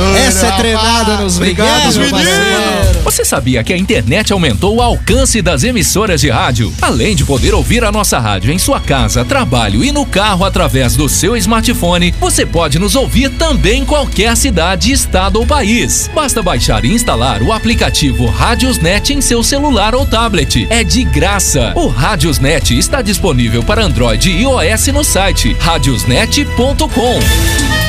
Essa é treinada nos Obrigado, meu parceiro. Você sabia que a internet aumentou o alcance das emissoras de rádio? Além de poder ouvir a nossa rádio em sua casa, trabalho e no carro através do seu smartphone, você pode nos ouvir também em qualquer cidade, estado ou país. Basta baixar e instalar o aplicativo Radiosnet em seu celular ou tablet. É de graça. O Radiosnet está disponível para Android e iOS no site radiosnet.com.